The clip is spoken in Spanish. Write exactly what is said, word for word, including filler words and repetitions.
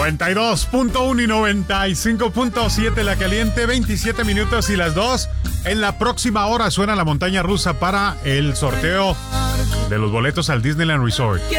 noventa y dos punto uno y noventa y cinco punto siete La Caliente, veintisiete minutos y las dos. En la próxima hora suena la montaña rusa para el sorteo de los boletos al Disneyland Resort.